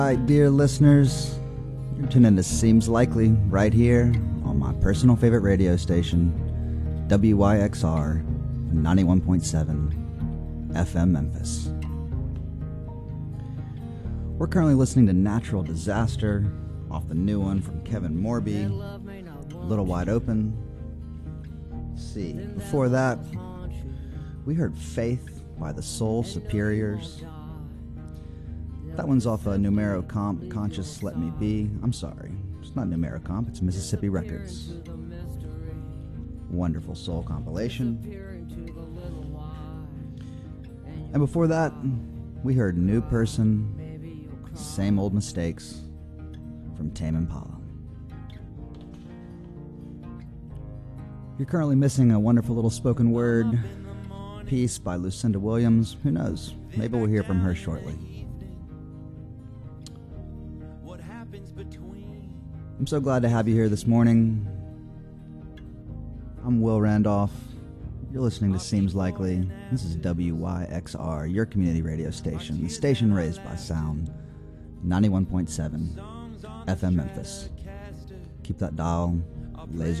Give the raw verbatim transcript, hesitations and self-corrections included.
Alright, dear listeners, you're tuning in to Seems Likely right here on my personal favorite radio station, W Y X R ninety-one point seven F M Memphis. We're currently listening to Natural Disaster off the new one from Kevin Morby, A Little Wide Open. Let's see, before that, we heard Faith by the Soul Superiors. That one's off a Numero Comp, Conscious Let Me Be. I'm sorry, it's not Numero Comp, it's Mississippi Records. Wonderful soul compilation. And before that, we heard New Person, Same Old Mistakes from Tame Impala. You're currently missing a wonderful little spoken word piece by Lucinda Williams. Who knows? Maybe we'll hear from her shortly. I'm so glad to have you here this morning. I'm Will Randolph. You're listening to Seems Likely. This is W Y X R, your community radio station, the station raised by sound, ninety-one point seven F M Memphis. Keep that dial laser